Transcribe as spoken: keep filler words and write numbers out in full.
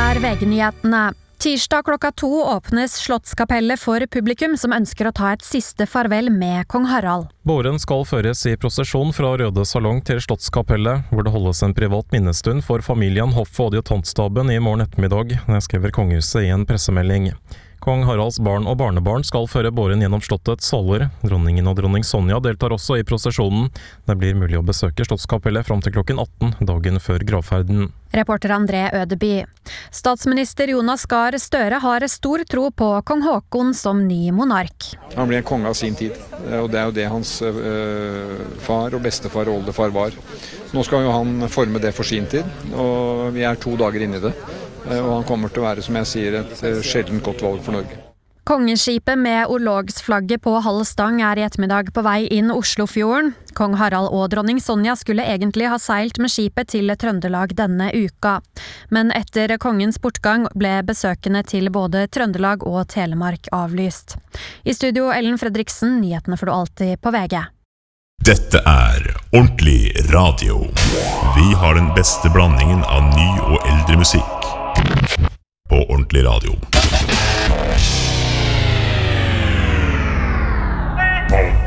er V G-nyhetene. Tirsdag klokka to åpnes Slottskapellet for publikum som ønsker å ta et siste farvel med kong Harald. Båren skal føres i prosesjon fra Røde Salong til Slottskapellet, hvor det holdes en privat minnestund for familien Hoff og adjutantstaben i morgen ettermiddag, skriver kongehuset i en pressemelding. Kong Haralds barn og barnebarn skal føre båren gjennom slottets saler. Dronningen og dronning Sonja deltar også i prosesjonen. Det blir mulig å besøke Slottskapellet fram til klokken atten, dagen før gravferden. Reporter André Ødeby. Statsminister Jonas Gahr Støre har stor tro på kong Haakon som ny monark. Han ble en konge av sin tid, og det er jo det hans øh, far og bestefar og oldefar var. Nå skal jo han forme det for sin tid, og vi er to dager inne i det. Og han kommer til å være, som jeg sier, et sjeldent godt valg for Norge. Kongeskipet med orlogsflagget på halv stang er i ettermiddag på vei inn Oslofjorden. Kong Harald og dronning Sonja skulle egentlig ha seilt med skipet til Trøndelag denne uka. Men etter kongens bortgang ble besøkene til både Trøndelag og Telemark avlyst. I studio Ellen Fredriksen, nyhetene får du alltid på V G. Dette er ordentlig radio. Vi har den beste blandingen av ny og eldre musikk på ordentlig radio.